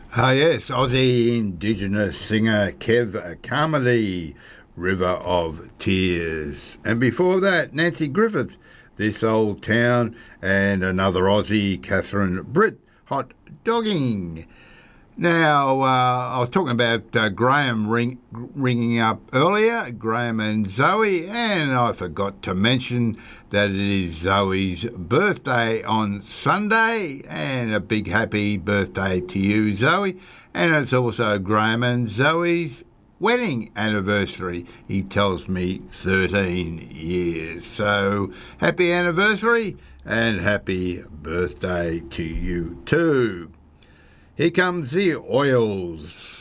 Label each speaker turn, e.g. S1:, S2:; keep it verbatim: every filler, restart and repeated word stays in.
S1: Ah, yes, Aussie Indigenous singer Kev Carmody, River of Tears. And before that, Nancy Griffith, This Old Town, and another Aussie, Catherine Britt, Hot Dogging. Now, uh, I was talking about uh, Graham ring, ringing up earlier, Graham and Zoe, and I forgot to mention that it is Zoe's birthday on Sunday, and a big happy birthday to you, Zoe. And it's also Graham and Zoe's wedding anniversary. He tells me thirteen years. So happy anniversary and happy birthday to you too. Here comes the Oils.